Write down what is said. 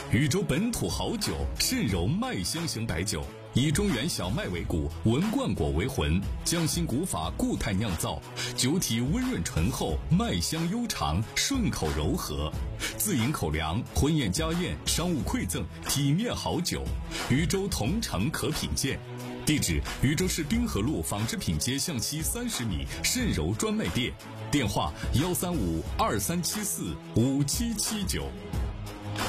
禹州本土好酒，渗柔麦香型白酒，以中原小麦为骨，文冠果为魂，匠心古法固态酿造，酒体温润醇厚，麦香悠长，顺口柔和，自饮口粮，婚宴家宴，商务馈赠，体面好酒。禹州同城可品鉴。地址：禹州市滨河路纺织品街向西30米渗柔专卖店，电话：13523745779。